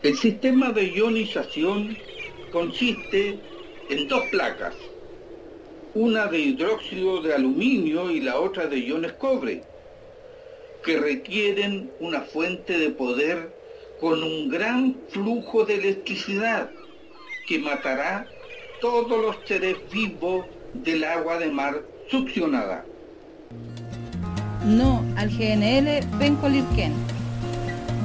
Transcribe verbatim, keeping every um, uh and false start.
El sistema de ionización consiste en dos placas, una de hidróxido de aluminio y la otra de iones cobre, que requieren una fuente de poder con un gran flujo de electricidad que matará todos los seres vivos del agua de mar succionada. No al G N L Pencolirquén.